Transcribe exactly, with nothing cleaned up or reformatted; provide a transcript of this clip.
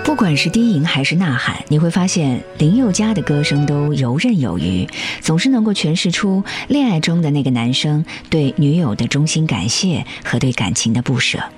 不管是低吟还是呐喊，你会发现林宥嘉的歌声都游刃有余，总是能够诠释出恋爱中的那个男生对女友的衷心感谢和对感情的不舍。